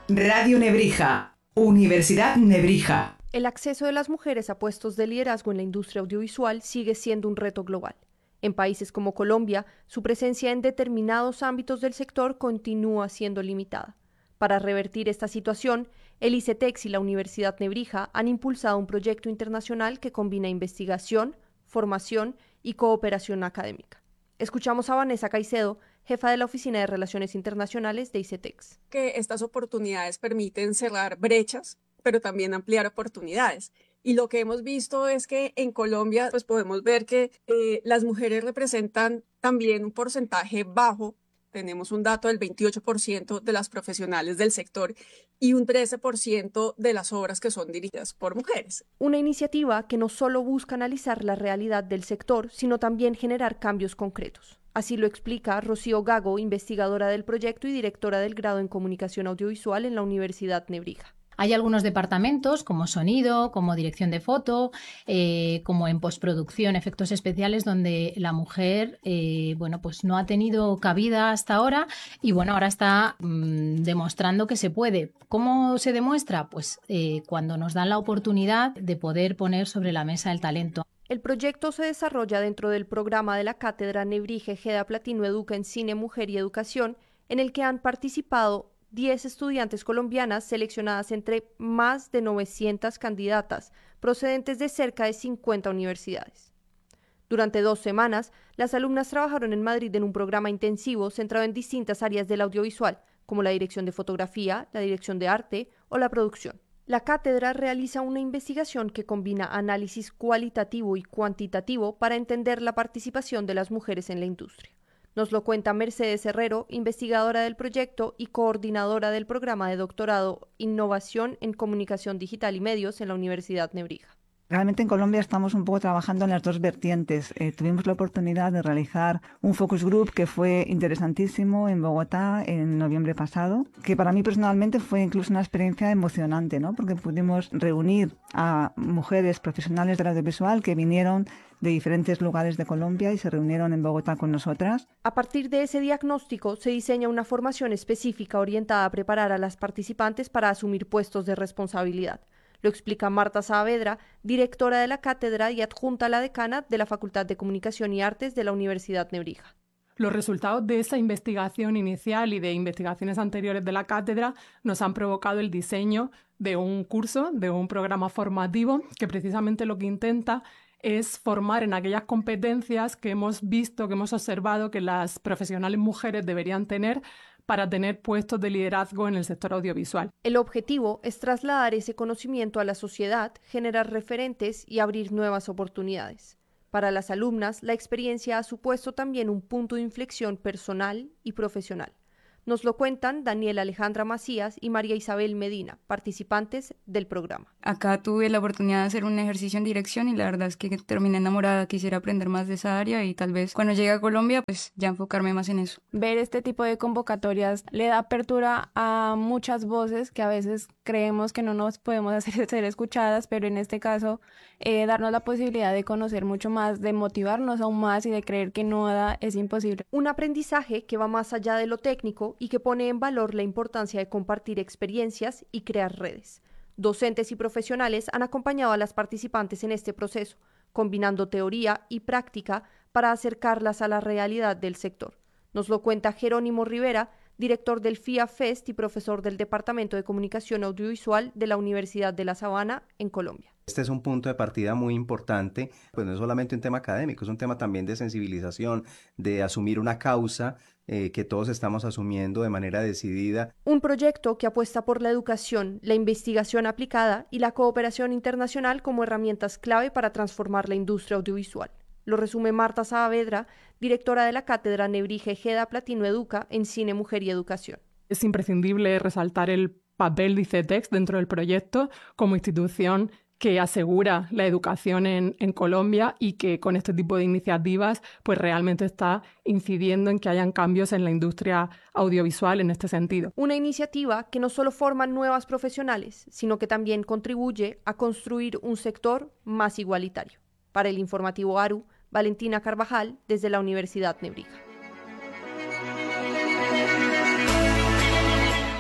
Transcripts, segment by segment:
Radio Nebrija, Universidad Nebrija. El acceso de las mujeres a puestos de liderazgo en la industria audiovisual sigue siendo un reto global. En países como Colombia, su presencia en determinados ámbitos del sector continúa siendo limitada. Para revertir esta situación, el ICETEX y la Universidad Nebrija han impulsado un proyecto internacional que combina investigación, formación y cooperación académica. Escuchamos a Vanessa Caicedo, jefa de la Oficina de Relaciones Internacionales de ICETEX. Que estas oportunidades permiten cerrar brechas, pero también ampliar oportunidades. Y lo que hemos visto es que en Colombia pues podemos ver que las mujeres representan también un porcentaje bajo. Tenemos un dato del 28% de las profesionales del sector y un 13% de las obras que son dirigidas por mujeres. Una iniciativa que no solo busca analizar la realidad del sector, sino también generar cambios concretos. Así lo explica Rocío Gago, investigadora del proyecto y directora del grado en Comunicación Audiovisual en la Universidad Nebrija. Hay algunos departamentos como sonido, como dirección de foto, como en postproducción, efectos especiales, donde la mujer pues no ha tenido cabida hasta ahora y ahora está demostrando que se puede. ¿Cómo se demuestra? Pues cuando nos dan la oportunidad de poder poner sobre la mesa el talento. El proyecto se desarrolla dentro del programa de la Cátedra Nebrija Ejeda Platino Educa en Cine, Mujer y Educación, en el que han participado 10 estudiantes colombianas seleccionadas entre más de 900 candidatas, procedentes de cerca de 50 universidades. Durante 2 semanas, las alumnas trabajaron en Madrid en un programa intensivo centrado en distintas áreas del audiovisual, como la dirección de fotografía, la dirección de arte o la producción. La cátedra realiza una investigación que combina análisis cualitativo y cuantitativo para entender la participación de las mujeres en la industria. Nos lo cuenta Mercedes Herrero, investigadora del proyecto y coordinadora del programa de doctorado Innovación en Comunicación Digital y Medios en la Universidad Nebrija. Realmente en Colombia estamos un poco trabajando en las dos vertientes. Tuvimos la oportunidad de realizar un focus group que fue interesantísimo en Bogotá en noviembre pasado, que para mí personalmente fue incluso una experiencia emocionante, ¿no? Porque pudimos reunir a mujeres profesionales del audiovisual que vinieron de diferentes lugares de Colombia y se reunieron en Bogotá con nosotras. A partir de ese diagnóstico se diseña una formación específica orientada a preparar a las participantes para asumir puestos de responsabilidad. Lo explica Marta Saavedra, directora de la cátedra y adjunta a la decana de la Facultad de Comunicación y Artes de la Universidad Nebrija. Los resultados de esa investigación inicial y de investigaciones anteriores de la cátedra nos han provocado el diseño de un curso, de un programa formativo que precisamente lo que intenta es formar en aquellas competencias que hemos visto, que hemos observado que las profesionales mujeres deberían tener para tener puestos de liderazgo en el sector audiovisual. El objetivo es trasladar ese conocimiento a la sociedad, generar referentes y abrir nuevas oportunidades. Para las alumnas, la experiencia ha supuesto también un punto de inflexión personal y profesional. Nos lo cuentan Daniela Alejandra Macías y María Isabel Medina, participantes del programa. Acá tuve la oportunidad de hacer un ejercicio en dirección y la verdad es que terminé enamorada, quisiera aprender más de esa área y tal vez cuando llegue a Colombia pues ya enfocarme más en eso. Ver este tipo de convocatorias le da apertura a muchas voces que a veces creemos que no nos podemos hacer ser escuchadas, pero en este caso darnos la posibilidad de conocer mucho más, de motivarnos aún más y de creer que nada es imposible. Un aprendizaje que va más allá de lo técnico y que pone en valor la importancia de compartir experiencias y crear redes. Docentes y profesionales han acompañado a las participantes en este proceso, combinando teoría y práctica para acercarlas a la realidad del sector. Nos lo cuenta Jerónimo Rivera, director del FIA Fest y profesor del Departamento de Comunicación Audiovisual de la Universidad de La Sabana, en Colombia. Este es un punto de partida muy importante, pues no es solamente un tema académico, es un tema también de sensibilización, de asumir una causa que todos estamos asumiendo de manera decidida. Un proyecto que apuesta por la educación, la investigación aplicada y la cooperación internacional como herramientas clave para transformar la industria audiovisual. Lo resume Marta Saavedra, directora de la Cátedra Nebrija Ejeda Platino Educa en Cine, Mujer y Educación. Es imprescindible resaltar el papel de ICETEX dentro del proyecto como institución que asegura la educación en Colombia y que con este tipo de iniciativas pues realmente está incidiendo en que hayan cambios en la industria audiovisual en este sentido. Una iniciativa que no solo forma nuevas profesionales, sino que también contribuye a construir un sector más igualitario. Para el informativo ARU, Valentina Carvajal, desde la Universidad Nebrija.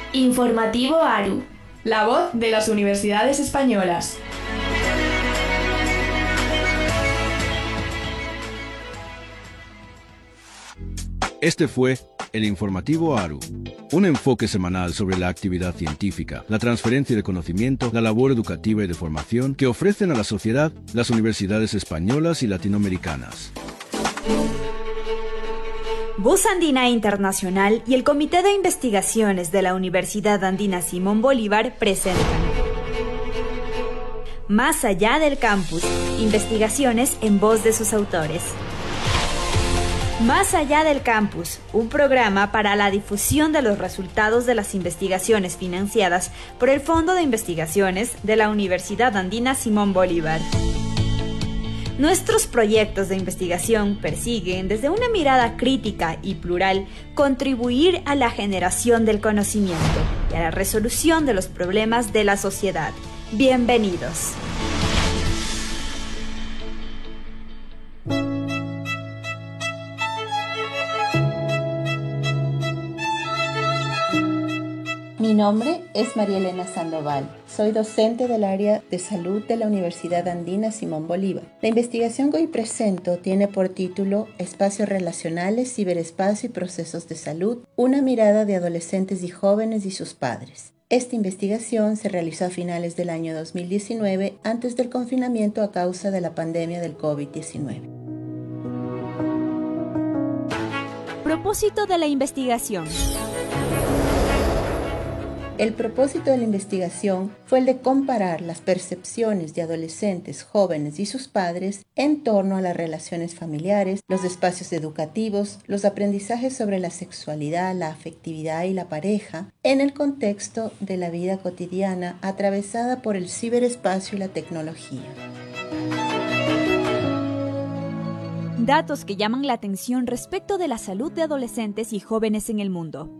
Informativo ARU, la voz de las universidades españolas. Este fue el Informativo ARU, un enfoque semanal sobre la actividad científica, la transferencia de conocimiento, la labor educativa y de formación que ofrecen a la sociedad las universidades españolas y latinoamericanas. Voz Andina Internacional y el Comité de Investigaciones de la Universidad Andina Simón Bolívar presentan Más allá del campus, investigaciones en voz de sus autores. Más allá del campus, un programa para la difusión de los resultados de las investigaciones financiadas por el Fondo de Investigaciones de la Universidad Andina Simón Bolívar. Nuestros proyectos de investigación persiguen, desde una mirada crítica y plural, contribuir a la generación del conocimiento y a la resolución de los problemas de la sociedad. Bienvenidos. Mi nombre es María Elena Sandoval. Soy docente del área de salud de la Universidad Andina Simón Bolívar. La investigación que hoy presento tiene por título Espacios relacionales, ciberespacio y procesos de salud, una mirada de adolescentes y jóvenes y sus padres. Esta investigación se realizó a finales del año 2019, antes del confinamiento a causa de la pandemia del COVID-19. Propósito de la investigación. El propósito de la investigación fue el de comparar las percepciones de adolescentes, jóvenes y sus padres en torno a las relaciones familiares, los espacios educativos, los aprendizajes sobre la sexualidad, la afectividad y la pareja, en el contexto de la vida cotidiana atravesada por el ciberespacio y la tecnología. Datos que llaman la atención respecto de la salud de adolescentes y jóvenes en el mundo.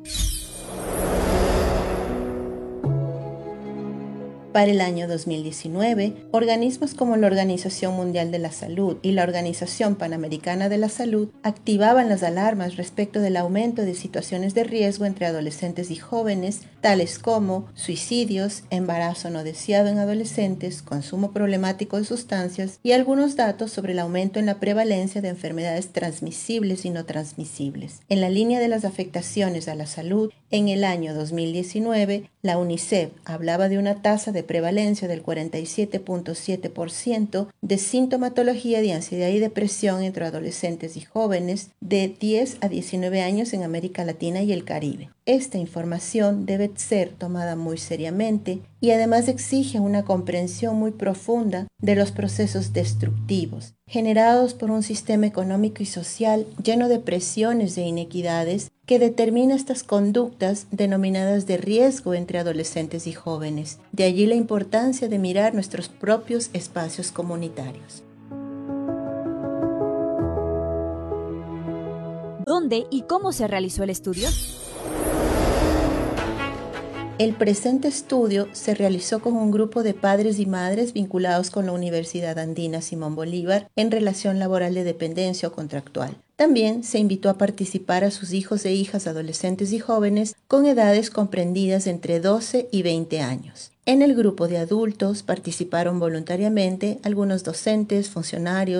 Para el año 2019, organismos como la Organización Mundial de la Salud y la Organización Panamericana de la Salud activaban las alarmas respecto del aumento de situaciones de riesgo entre adolescentes y jóvenes, tales como suicidios, embarazo no deseado en adolescentes, consumo problemático de sustancias y algunos datos sobre el aumento en la prevalencia de enfermedades transmisibles y no transmisibles. En la línea de las afectaciones a la salud, en el año 2019, la UNICEF hablaba de una tasa de prevalencia del 47.7% de sintomatología de ansiedad y depresión entre adolescentes y jóvenes de 10 a 19 años en América Latina y el Caribe. Esta información debe ser tomada muy seriamente y además exige una comprensión muy profunda de los procesos destructivos generados por un sistema económico y social lleno de presiones e inequidades que determina estas conductas denominadas de riesgo entre adolescentes y jóvenes. De allí la importancia de mirar nuestros propios espacios comunitarios. ¿Dónde y cómo se realizó el estudio? El presente estudio se realizó con un grupo de padres y madres vinculados con la Universidad Andina Simón Bolívar en relación laboral de dependencia o contractual. También se invitó a participar a sus hijos e hijas adolescentes y jóvenes con edades comprendidas entre 12 y 20 años. En el grupo de adultos participaron voluntariamente algunos docentes, funcionarios,